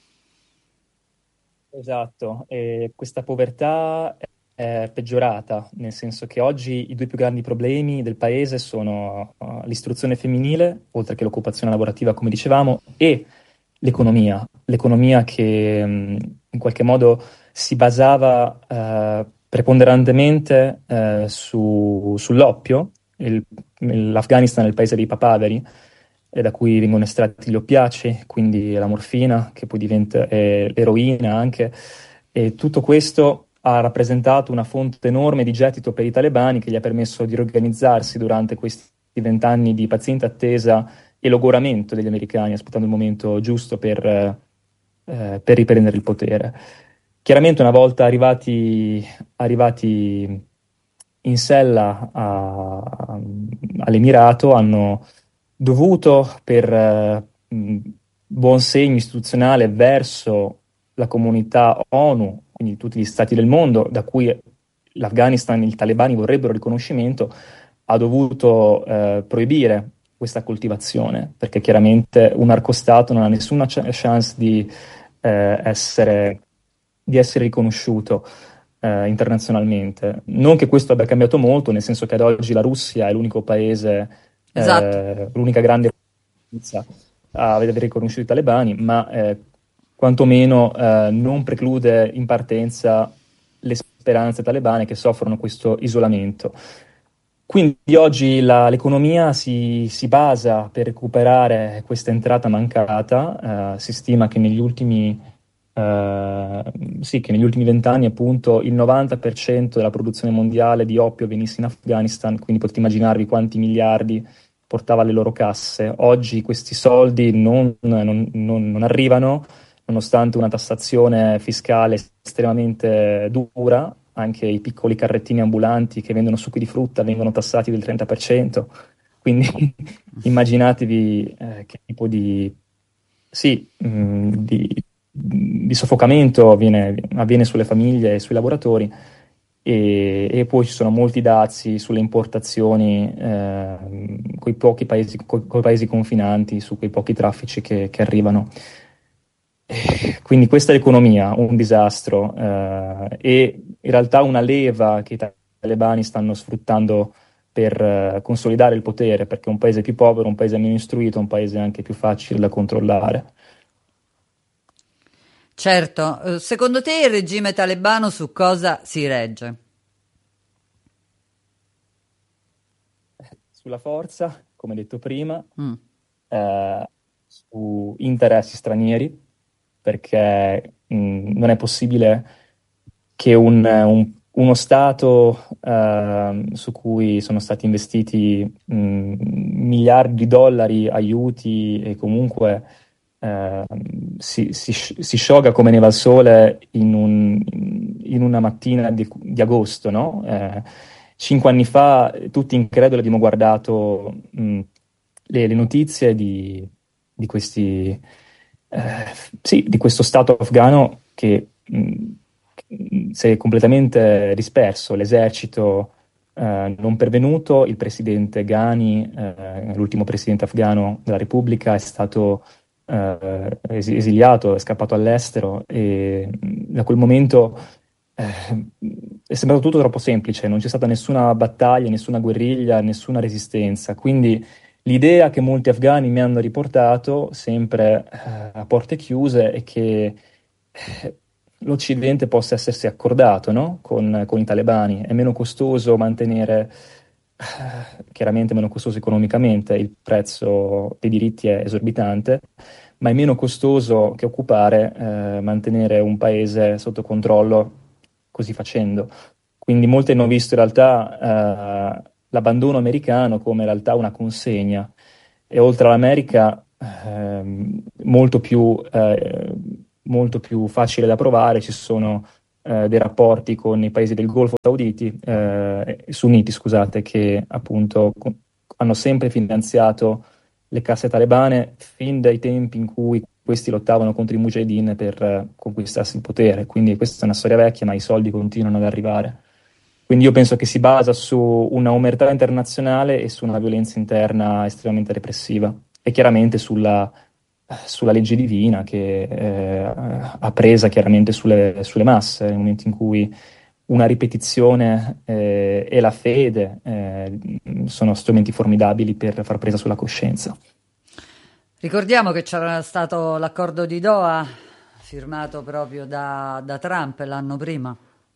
Esatto, e questa povertà è peggiorata, nel senso che oggi i due più grandi problemi del paese sono uh, l'istruzione femminile, oltre che l'occupazione lavorativa, come dicevamo, e l'economia. L'economia che mh, in qualche modo si basava uh, preponderantemente uh, su, sull'oppio. Il, L'Afghanistan è il paese dei papaveri, e da cui vengono estratti gli oppiacei, quindi la morfina, che poi diventa eh, l'eroina anche, e tutto questo ha rappresentato una fonte enorme di gettito per i talebani, che gli ha permesso di riorganizzarsi durante questi vent'anni di paziente attesa e logoramento degli americani, aspettando il momento giusto per, eh, per riprendere il potere. Chiaramente una volta arrivati, arrivati in sella a, all'Emirato, hanno dovuto, per eh, buon segno istituzionale verso la comunità ONU, quindi tutti gli stati del mondo, da cui l'Afghanistan, i talebani vorrebbero riconoscimento, ha dovuto eh, proibire questa coltivazione, perché chiaramente un narcostato non ha nessuna chance di, eh, essere, di essere riconosciuto eh, internazionalmente. Non che questo abbia cambiato molto, nel senso che ad oggi la Russia è l'unico paese, esatto. eh, l'unica grande potenza a aver riconosciuto i talebani, ma eh, quantomeno eh, non preclude in partenza le speranze talebane, che soffrono questo isolamento. Quindi oggi la, l'economia si, si basa per recuperare questa entrata mancata. Eh, si stima che negli ultimi eh, sì, che negli ultimi vent'anni appunto il novanta per cento della produzione mondiale di oppio venisse in Afghanistan, quindi potete immaginarvi quanti miliardi portava alle loro casse. Oggi questi soldi non, non, non, non arrivano, nonostante una tassazione fiscale estremamente dura. Anche i piccoli carrettini ambulanti che vendono succhi di frutta vengono tassati del trenta per cento, quindi immaginatevi eh, che tipo di, sì, mh, di, di soffocamento avviene, avviene sulle famiglie e sui lavoratori, e, e poi ci sono molti dazi sulle importazioni eh, coi pochi paesi, coi, coi paesi confinanti, su quei pochi traffici che, che arrivano. Quindi questa è l'economia, un disastro, eh, e in realtà una leva che i talebani stanno sfruttando per eh, consolidare il potere, perché un paese più povero, un paese meno istruito, un paese anche più facile da controllare. Certo, secondo te il regime talebano su cosa si regge? Sulla forza, come detto prima, mm. eh, su interessi stranieri, perché mh, non è possibile che un, un, uno Stato uh, su cui sono stati investiti mh, miliardi di dollari, aiuti, e comunque uh, si, si, si sciolga come neve al sole in, un, in una mattina di, di agosto, no? Eh, cinque anni fa, tutti increduli, abbiamo guardato mh, le, le notizie di, di questi... Eh, sì, di questo Stato afghano che mh, si è completamente disperso, l'esercito eh, non pervenuto, il presidente Ghani, eh, l'ultimo presidente afghano della Repubblica, è stato eh, esiliato, è scappato all'estero, e mh, da quel momento eh, è sembrato tutto troppo semplice, non c'è stata nessuna battaglia, nessuna guerriglia, nessuna resistenza, quindi l'idea che molti afghani mi hanno riportato, sempre eh, a porte chiuse, è che eh, l'Occidente possa essersi accordato, no? con, con i talebani. È meno costoso mantenere, eh, chiaramente meno costoso economicamente, il prezzo dei diritti è esorbitante, ma è meno costoso che occupare, eh, mantenere un paese sotto controllo così facendo. Quindi molti hanno visto in realtà eh, l'abbandono americano come in realtà una consegna, e oltre all'America ehm, molto più, eh, molto più facile da provare ci sono eh, dei rapporti con i paesi del Golfo Sauditi, eh, sunniti, scusate, che appunto co- hanno sempre finanziato le casse talebane fin dai tempi in cui questi lottavano contro i mujahideen per eh, conquistarsi il potere. Quindi questa è una storia vecchia, ma i soldi continuano ad arrivare. Quindi io penso che si basa su una omertà internazionale e su una violenza interna estremamente repressiva, e chiaramente sulla, sulla legge divina che eh, ha presa chiaramente sulle, sulle masse, nel momento in cui una ripetizione eh, e la fede eh, sono strumenti formidabili per far presa sulla coscienza. Ricordiamo che c'era stato l'accordo di Doha firmato proprio da, da Trump l'anno prima.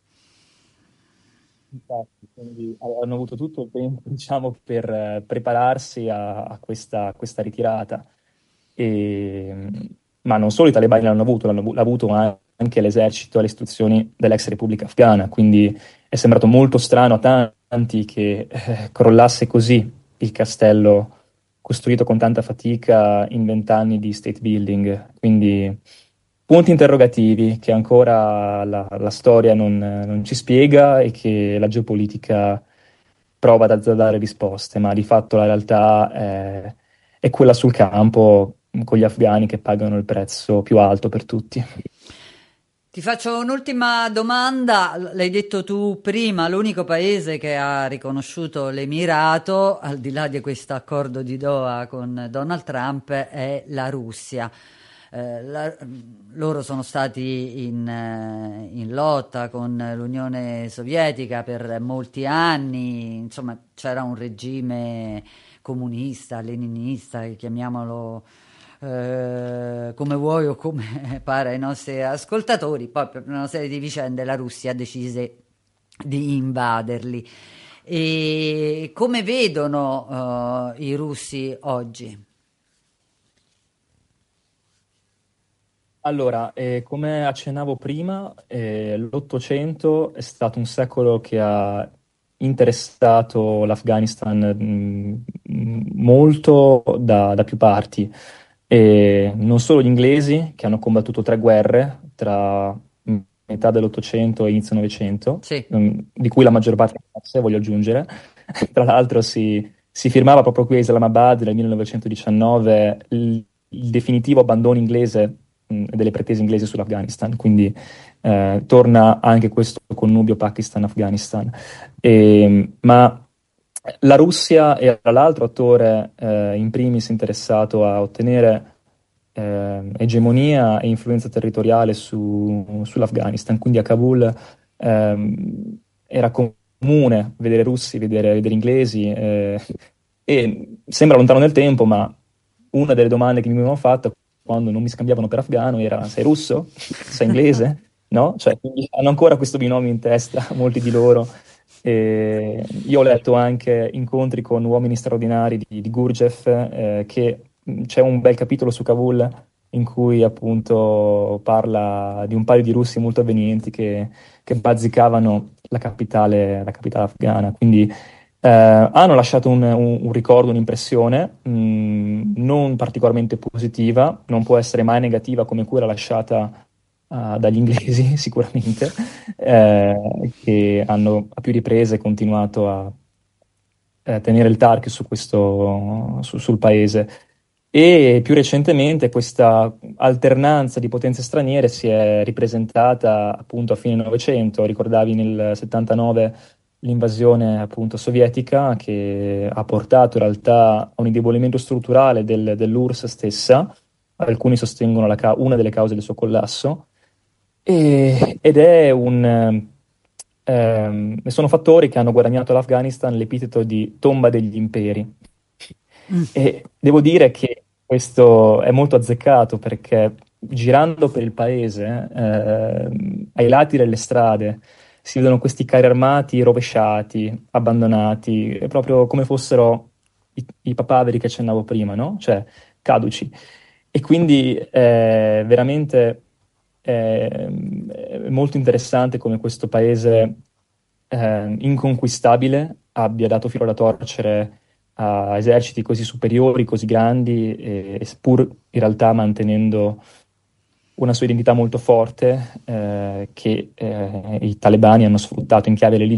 Infatti, quindi hanno avuto tutto il tempo, diciamo, per eh, prepararsi a, a questa, a questa ritirata. E, ma non solo i talebani l'hanno avuto, l'hanno l'ha avuto anche l'esercito alle istruzioni dell'ex Repubblica Afghana, quindi è sembrato molto strano a tanti che eh, crollasse così il castello costruito con tanta fatica in vent'anni di state building. Quindi punti interrogativi che ancora la, la storia non, non ci spiega e che la geopolitica prova ad azzardare risposte, ma di fatto la realtà è, è quella sul campo, con gli afghani che pagano il prezzo più alto per tutti. Ti faccio un'ultima domanda, l'hai detto tu prima, l'unico paese che ha riconosciuto l'Emirato, al di là di questo accordo di Doha con Donald Trump, è la Russia. Eh, la, loro sono stati in, eh, in lotta con l'Unione Sovietica per molti anni, insomma c'era un regime comunista, leninista, chiamiamolo eh, come vuoi o come pare ai nostri ascoltatori. Poi per una serie di vicende la Russia decise di invaderli. E come vedono uh, i russi oggi? Allora, eh, come accennavo prima, eh, l'Ottocento è stato un secolo che ha interessato l'Afghanistan mh, molto da, da più parti. E non solo gli inglesi, che hanno combattuto tre guerre tra metà dell'Ottocento e inizio Novecento, sì. mh, di cui la maggior parte perse, voglio aggiungere. Tra l'altro si, si firmava proprio qui a Islamabad nel millenovecentodiciannove il, il definitivo abbandono inglese delle pretese inglesi sull'Afghanistan, quindi eh, torna anche questo connubio Pakistan-Afghanistan. E, ma la Russia era l'altro attore eh, in primis interessato a ottenere eh, egemonia e influenza territoriale su, sull'Afghanistan, quindi a Kabul ehm, era comune vedere russi, vedere, vedere inglesi, eh, e sembra lontano nel tempo, ma una delle domande che mi avevano fatto quando non mi scambiavano per afghano era: sei russo? Sei inglese? No? Cioè, quindi hanno ancora questo binomio in testa, molti di loro. E io ho letto anche incontri con uomini straordinari di, di Gurdjieff, eh, che c'è un bel capitolo su Kabul in cui appunto parla di un paio di russi molto avvenienti che, che bazzicavano la capitale, la capitale afghana. Quindi Eh, hanno lasciato un, un, un ricordo, un'impressione mh, non particolarmente positiva, non può essere mai negativa come quella lasciata uh, dagli inglesi sicuramente, eh, che hanno a più riprese continuato a, a tenere il target su questo, su, sul paese. E più recentemente questa alternanza di potenze straniere si è ripresentata appunto a fine Novecento. Ricordavi nel settantanove l'invasione appunto sovietica, che ha portato in realtà a un indebolimento strutturale del, dell'U R S S stessa. Alcuni sostengono la ca- una delle cause del suo collasso, e, ed è un ehm, sono fattori che hanno guadagnato all'Afghanistan l'epiteto di tomba degli imperi. Mm. E devo dire che questo è molto azzeccato, perché girando per il paese, eh, ai lati delle strade, si vedono questi carri armati rovesciati, abbandonati, è proprio come fossero i, i papaveri che accennavo prima, no? Cioè, caduci. E quindi è veramente è, è molto interessante come questo paese eh, inconquistabile abbia dato filo da torcere a eserciti così superiori, così grandi, e, pur in realtà mantenendo una sua identità molto forte, eh, che eh, i talebani hanno sfruttato in chiave